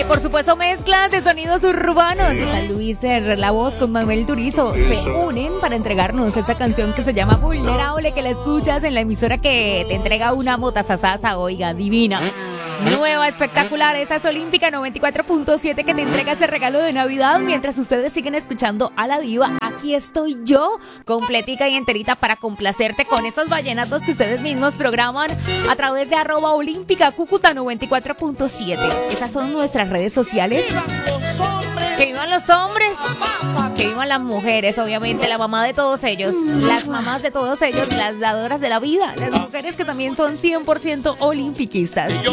por supuesto, mezclas de sonidos urbanos. San Luis R, la voz con Manuel Turizo se unen para entregarnos esta canción que se llama Vulnerable, que la escuchas en la emisora que te entrega una motasasasa, oiga, divina. Nueva, espectacular, esa es Olímpica 94.7 que te entrega ese regalo de Navidad mientras ustedes siguen escuchando a la diva. Aquí estoy yo, completica y enterita para complacerte con estos vallenatos que ustedes mismos programan a través de @Olímpica Cúcuta 94.7. Esas son nuestras redes sociales. Que vivan los hombres, que vivan las mujeres, obviamente la mamá de todos ellos, las mamás de todos ellos, las dadoras de la vida, las mujeres que también son 100% olimpiquistas.